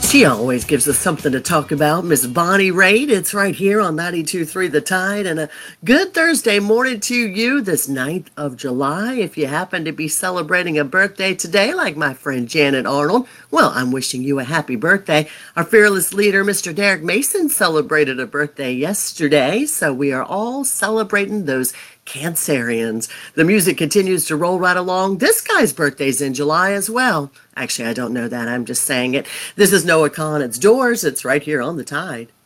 She always gives us something to talk about. Miss Bonnie Raitt. It's right here on 92.3 The Tide. And a good Thursday morning to you, this 9th of July. If you happen to be celebrating a birthday today, like my friend Janet Arnold, well, I'm wishing you a happy birthday. Our fearless leader, Mr. Derek Mason, celebrated a birthday yesterday. So we are all celebrating those Cancerians. The music continues to roll right along. This guy's birthday's in July as well. Actually, I don't know that. I'm just saying it. This is Noah Kahn. It's Doors. It's right here on The Tide.